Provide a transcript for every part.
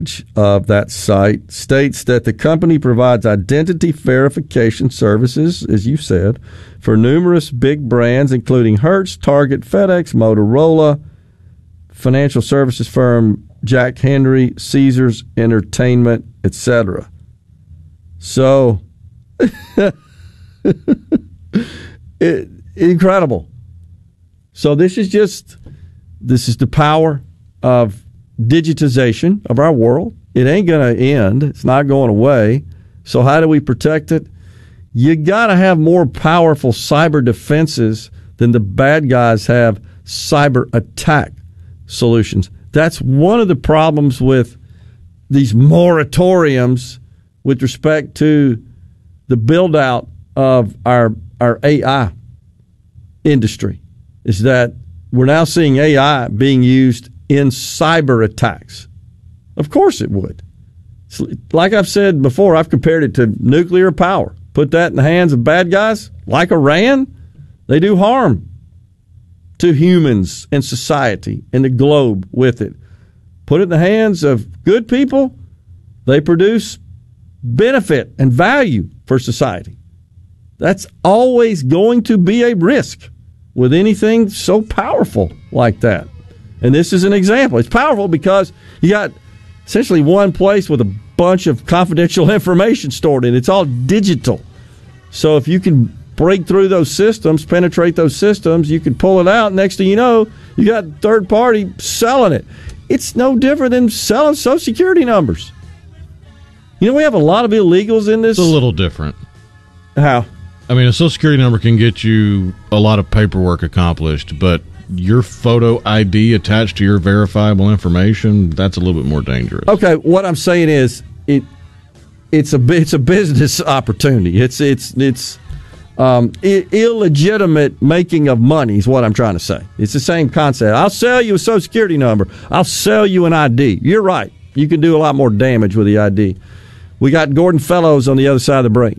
of that site states that the company provides identity verification services, as you said, for numerous big brands, including Hertz, Target, FedEx, Motorola, financial services firm Jack Henry, Caesars Entertainment, etc. So, incredible. So this is the power of digitization of our world. It ain't going to end. It's not going away. So how do we protect it? You got to have more powerful cyber defenses than the bad guys have cyber attack solutions. That's one of the problems with these moratoriums with respect to the build out of our AI industry, is that we're now seeing AI being used in cyber attacks. Of course it would. Like I've said before, I've compared it to nuclear power. Put that in the hands of bad guys like Iran, they do harm to humans and society and the globe with it. Put it in the hands of good people, they produce benefit and value for society. That's always going to be a risk with anything so powerful like that. And this is an example. It's powerful because you got essentially one place with a bunch of confidential information stored in it. It's all digital. So if you can break through those systems, penetrate those systems, you can pull it out. Next thing you know, you got third party selling it. It's no different than selling Social Security numbers. You know, we have a lot of illegals in this. It's a little different. How? I mean, a Social Security number can get you a lot of paperwork accomplished, but your photo ID attached to your verifiable information, that's a little bit more dangerous. Okay, what I'm saying is it's a business opportunity. It's illegitimate making of money is what I'm trying to say. It's the same concept. I'll sell you a Social Security number. I'll sell you an ID. You're right. You can do a lot more damage with the ID. We got Gordon Fellows on the other side of the break.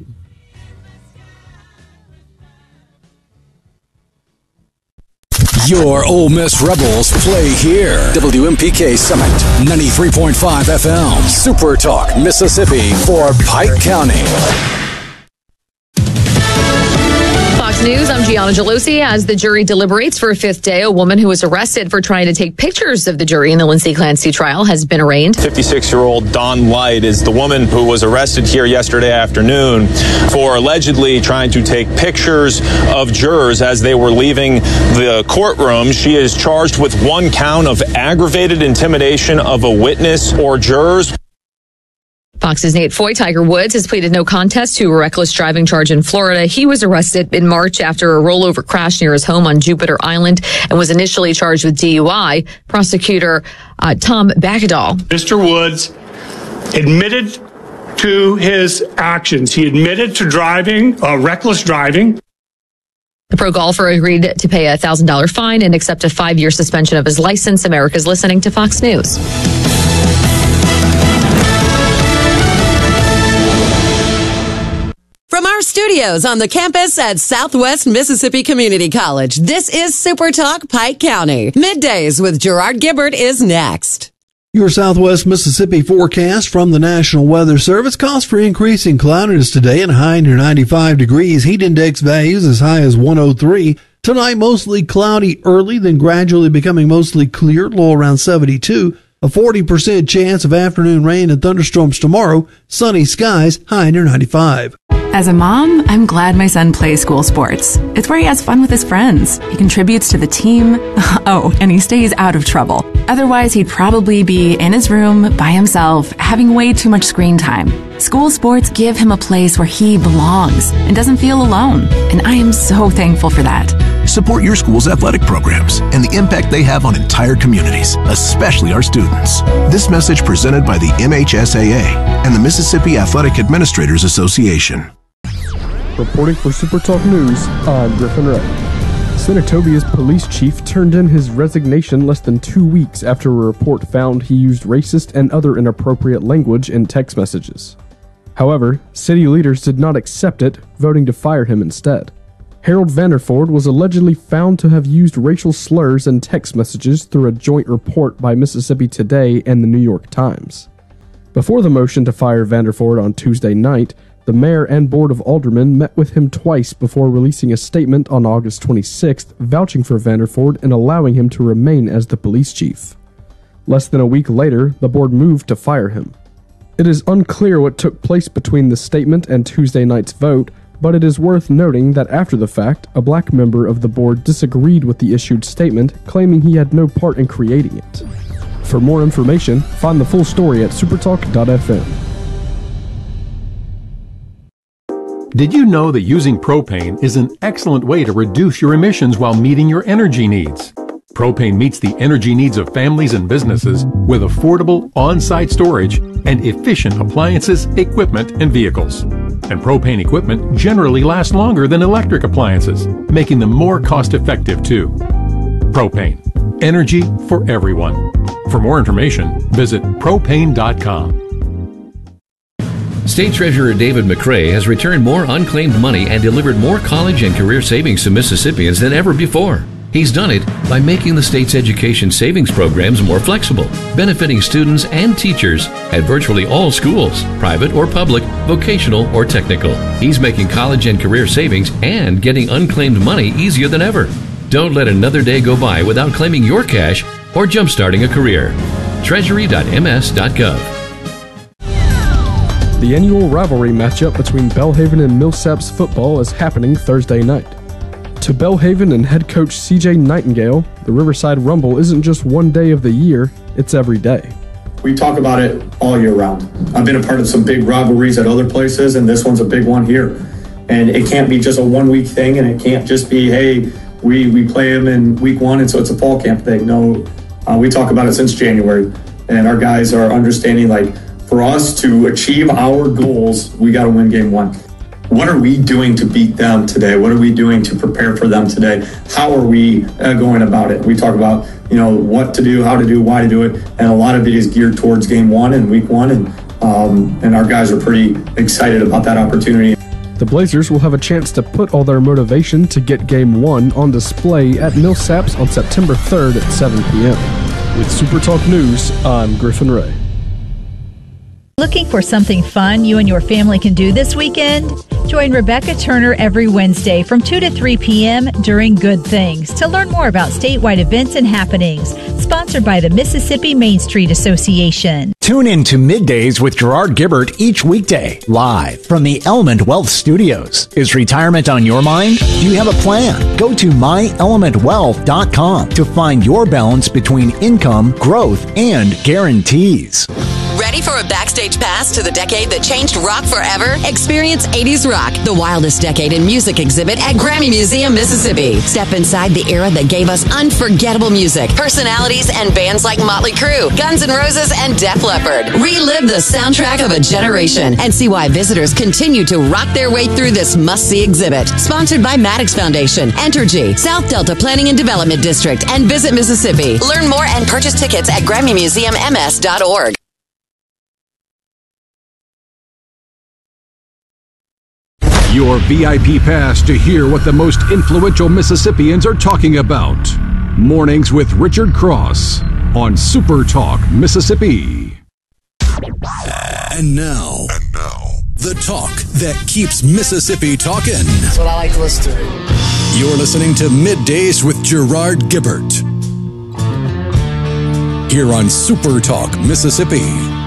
Your Ole Miss Rebels play here. WMPK Summit, 93.5 FM. Super Talk, Mississippi for Pike County. Fox News, I'm Gianna Gelosi. As the jury deliberates for a fifth day, a woman who was arrested for trying to take pictures of the jury in the Lindsay Clancy trial has been arraigned. 56-year-old Dawn Light is the woman who was arrested here yesterday afternoon for allegedly trying to take pictures of jurors as they were leaving the courtroom. She is charged with one count of aggravated intimidation of a witness or jurors. Fox's Nate Foy. Tiger Woods has pleaded no contest to a reckless driving charge in Florida. He was arrested in March after a rollover crash near his home on Jupiter Island and was initially charged with DUI. Prosecutor Tom Bakadal. Mr. Woods admitted to his actions. He admitted to driving, reckless driving. The pro golfer agreed to pay a $1,000 fine and accept a 5-year suspension of his license. America's listening to Fox News. From our studios on the campus at Southwest Mississippi Community College, this is Super Talk Pike County. Middays with Gerard Gibbert is next. Your Southwest Mississippi forecast from the National Weather Service calls for increasing cloudiness today and a high near 95 degrees. Heat index values as high as 103. Tonight, mostly cloudy early, then gradually becoming mostly clear, low around 72. A 40% chance of afternoon rain and thunderstorms tomorrow. Sunny skies, high near 95. As a mom, I'm glad my son plays school sports. It's where he has fun with his friends. He contributes to the team. Oh, and he stays out of trouble. Otherwise, he'd probably be in his room by himself, having way too much screen time. School sports give him a place where he belongs and doesn't feel alone. And I am so thankful for that. Support your school's athletic programs and the impact they have on entire communities, especially our students. This message presented by the MHSAA and the Mississippi Athletic Administrators Association. Reporting for Super Talk News, I'm Griffin Wright. Senatobia's police chief turned in his resignation less than 2 weeks after a report found he used racist and other inappropriate language in text messages. However, city leaders did not accept it, voting to fire him instead. Harold Vanderford was allegedly found to have used racial slurs in text messages through a joint report by Mississippi Today and the New York Times. Before the motion to fire Vanderford on Tuesday night, the mayor and board of aldermen met with him twice before releasing a statement on August 26th vouching for Vanderford and allowing him to remain as the police chief. Less than a week later, the board moved to fire him. It is unclear what took place between the statement and Tuesday night's vote, but it is worth noting that after the fact, a black member of the board disagreed with the issued statement, claiming he had no part in creating it. For more information, find the full story at supertalk.fm. Did you know that using propane is an excellent way to reduce your emissions while meeting your energy needs? Propane meets the energy needs of families and businesses with affordable on-site storage and efficient appliances, equipment, and vehicles. And propane equipment generally lasts longer than electric appliances, making them more cost-effective too. Propane. Energy for everyone. For more information, visit propane.com. State Treasurer David McRae has returned more unclaimed money and delivered more college and career savings to Mississippians than ever before. He's done it by making the state's education savings programs more flexible, benefiting students and teachers at virtually all schools, private or public, vocational or technical. He's making college and career savings and getting unclaimed money easier than ever. Don't let another day go by without claiming your cash or jumpstarting a career. Treasury.ms.gov. The annual rivalry matchup between Belhaven and Millsaps football is happening Thursday night. To Belhaven and head coach CJ Nightingale, the Riverside Rumble isn't just one day of the year, it's every day. We talk about it all year round. I've been a part of some big rivalries at other places, and this one's a big one here. And it can't be just a one-week thing, and it can't just be, hey, we play them in week one, and so it's a fall camp thing. No, we talk about it since January, and our guys are understanding, like, for us to achieve our goals, we got to win game one. What are we doing to beat them today? What are we doing to prepare for them today? How are we going about it? We talk about, what to do, how to do, why to do it, and a lot of it is geared towards game one and week one, and our guys are pretty excited about that opportunity. The Blazers will have a chance to put all their motivation to get game one on display at Millsaps on September 3rd at 7 p.m. With Super Talk News, I'm Griffin Ray. Looking for something fun you and your family can do this weekend? Join Rebecca Turner every Wednesday from 2 to 3 p.m. during Good Things to learn more about statewide events and happenings. Sponsored by the Mississippi Main Street Association. Tune in to Middays with Gerard Gibbert each weekday, live from the Element Wealth Studios. Is retirement on your mind? Do you have a plan? Go to myelementwealth.com to find your balance between income, growth, and guarantees. Ready for a backstage pass to the decade that changed rock forever? Experience 80s Rock, the wildest decade in music exhibit at Grammy Museum, Mississippi. Step inside the era that gave us unforgettable music, personalities, and bands like Motley Crue, Guns N' Roses, and Def Leppard. Relive the soundtrack of a generation and see why visitors continue to rock their way through this must-see exhibit. Sponsored by Maddox Foundation, Entergy, South Delta Planning and Development District, and Visit Mississippi. Learn more and purchase tickets at GrammyMuseumMS.org. Your VIP pass to hear what the most influential Mississippians are talking about. Mornings with Richard Cross on Super Talk Mississippi. And now, the talk that keeps Mississippi talking. That's what I like to listen to. You're listening to Middays with Gerard Gibbert. Here on Super Talk Mississippi.